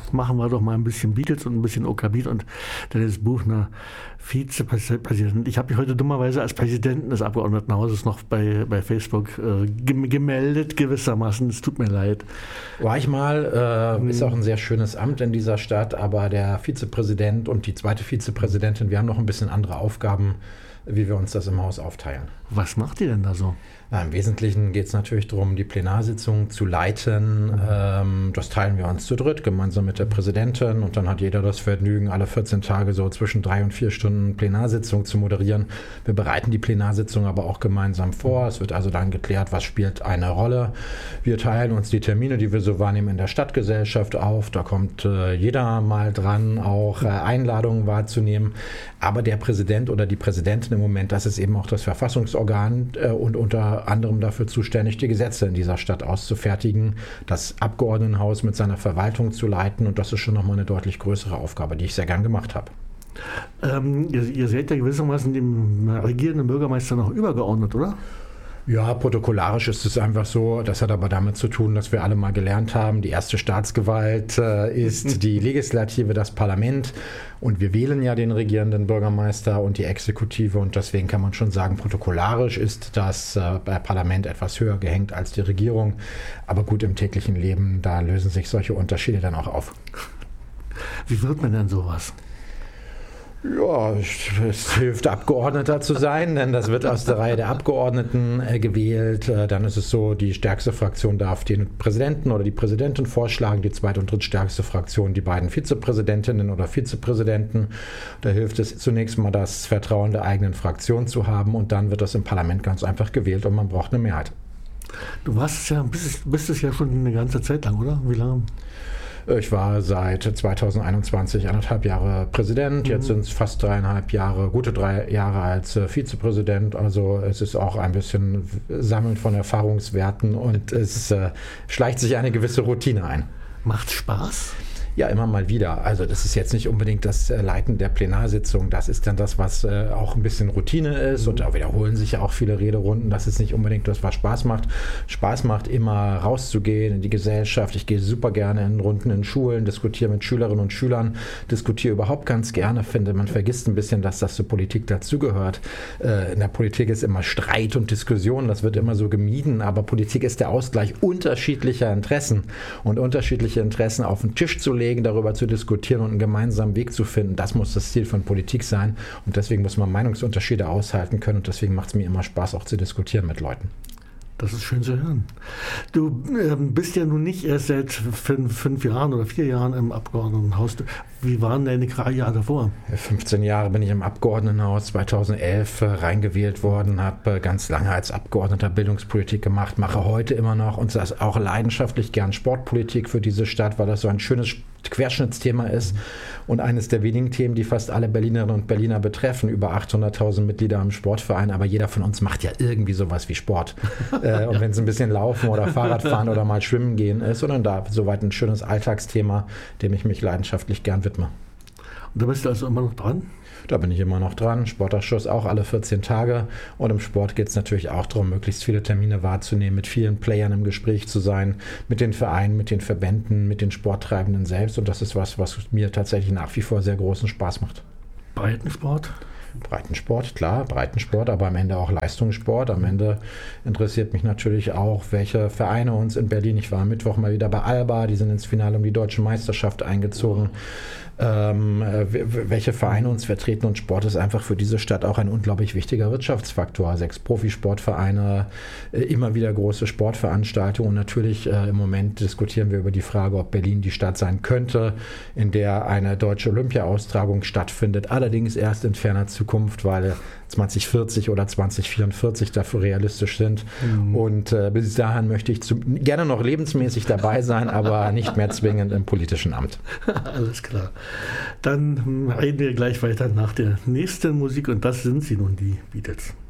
machen wir doch mal ein bisschen Beatles und ein bisschen Okabit und das Buch einer Vizepräsident. Ich habe mich heute dummerweise als Präsidenten des Abgeordnetenhauses noch bei Facebook gemeldet, gewissermaßen. Es tut mir leid. War ich mal, ist auch ein sehr schönes Amt in dieser Stadt, aber der Vizepräsident und die zweite Vizepräsidentin, wir haben noch ein bisschen andere Aufgaben, wie wir uns das im Haus aufteilen. Was macht ihr denn da so? Im Wesentlichen geht es natürlich darum, die Plenarsitzung zu leiten. Das teilen wir uns zu dritt, gemeinsam mit der Präsidentin. Und dann hat jeder das Vergnügen, alle 14 Tage so zwischen 3 und 4 Stunden Plenarsitzung zu moderieren. Wir bereiten die Plenarsitzung aber auch gemeinsam vor. Es wird also dann geklärt, was spielt eine Rolle. Wir teilen uns die Termine, die wir so wahrnehmen, in der Stadtgesellschaft auf. Da kommt jeder mal dran, auch Einladungen wahrzunehmen. Aber der Präsident oder die Präsidentin im Moment, das ist eben auch das Verfassungsorgan und unter anderem dafür zuständig, die Gesetze in dieser Stadt auszufertigen, das Abgeordnetenhaus mit seiner Verwaltung zu leiten, und das ist schon nochmal eine deutlich größere Aufgabe, die ich sehr gern gemacht habe. Ihr seid ja gewissermaßen dem regierenden Bürgermeister noch übergeordnet, oder? Ja, protokollarisch ist es einfach so. Das hat aber damit zu tun, dass wir alle mal gelernt haben, die erste Staatsgewalt ist die Legislative, das Parlament. Und wir wählen ja den regierenden Bürgermeister und die Exekutive. Und deswegen kann man schon sagen, protokollarisch ist das Parlament etwas höher gehängt als die Regierung. Aber gut, im täglichen Leben, da lösen sich solche Unterschiede dann auch auf. Wie wird man denn sowas? Ja, es hilft, Abgeordneter zu sein, denn das wird aus der Reihe der Abgeordneten gewählt. Dann ist es so, die stärkste Fraktion darf den Präsidenten oder die Präsidentin vorschlagen, die zweit- und drittstärkste Fraktion die beiden Vizepräsidentinnen oder Vizepräsidenten. Da hilft es zunächst mal, das Vertrauen der eigenen Fraktion zu haben, und dann wird das im Parlament ganz einfach gewählt und man braucht eine Mehrheit. Du bist es ja schon eine ganze Zeit lang, oder? Wie lange? Ich war seit 2021 1,5 Jahre Präsident, jetzt sind es fast 3,5 Jahre, gute 3 Jahre als Vizepräsident. Also es ist auch ein bisschen Sammeln von Erfahrungswerten, und es schleicht sich eine gewisse Routine ein. Macht Spaß? Ja, immer mal wieder. Also das ist jetzt nicht unbedingt das Leiten der Plenarsitzung. Das ist dann das, was auch ein bisschen Routine ist. Und da wiederholen sich ja auch viele Rederunden. Das ist nicht unbedingt das, was Spaß macht. Spaß macht immer rauszugehen in die Gesellschaft. Ich gehe super gerne in Runden in Schulen, diskutiere mit Schülerinnen und Schülern, diskutiere überhaupt ganz gerne. Finde, man vergisst ein bisschen, dass das zur Politik dazugehört. In der Politik ist immer Streit und Diskussion. Das wird immer so gemieden. Aber Politik ist der Ausgleich unterschiedlicher Interessen. Und unterschiedliche Interessen auf den Tisch zu legen, darüber zu diskutieren und einen gemeinsamen Weg zu finden, das muss das Ziel von Politik sein, und deswegen muss man Meinungsunterschiede aushalten können, und deswegen macht es mir immer Spaß, auch zu diskutieren mit Leuten. Das ist schön zu hören. Du bist ja nun nicht erst seit 5 Jahren oder 4 Jahren im Abgeordnetenhaus. Wie waren deine Karriere davor? 15 Jahre bin ich im Abgeordnetenhaus, 2011 reingewählt worden, habe ganz lange als Abgeordneter Bildungspolitik gemacht, mache heute immer noch und das auch leidenschaftlich gern Sportpolitik für diese Stadt, weil das so ein schönes Querschnittsthema ist und eines der wenigen Themen, die fast alle Berlinerinnen und Berliner betreffen. Über 800.000 Mitglieder im Sportverein, aber jeder von uns macht ja irgendwie sowas wie Sport. Und wenn es ein bisschen Laufen oder Fahrradfahren oder mal Schwimmen gehen ist, sondern da soweit ein schönes Alltagsthema, dem ich mich leidenschaftlich gern widme. Und da bist du also immer noch dran? Da bin ich immer noch dran. Sportausschuss auch alle 14 Tage. Und im Sport geht es natürlich auch darum, möglichst viele Termine wahrzunehmen, mit vielen Playern im Gespräch zu sein, mit den Vereinen, mit den Verbänden, mit den Sporttreibenden selbst. Und das ist was mir tatsächlich nach wie vor sehr großen Spaß macht. Breitensport? Breitensport, klar, Breitensport, aber am Ende auch Leistungssport. Am Ende interessiert mich natürlich auch, welche Vereine uns in Berlin, ich war am Mittwoch mal wieder bei Alba, die sind ins Finale um die Deutsche Meisterschaft eingezogen, welche Vereine uns vertreten, und Sport ist einfach für diese Stadt auch ein unglaublich wichtiger Wirtschaftsfaktor. 6 Profisportvereine, immer wieder große Sportveranstaltungen, und natürlich im Moment diskutieren wir über die Frage, ob Berlin die Stadt sein könnte, in der eine deutsche Olympia-Austragung stattfindet, allerdings erst in ferner Zukunft, weil 2040 oder 2044 dafür realistisch sind. Und bis dahin möchte ich gerne noch lebensmäßig dabei sein, aber nicht mehr zwingend im politischen Amt. Alles klar. Dann reden wir gleich weiter nach der nächsten Musik, und das sind sie nun, die Beatles.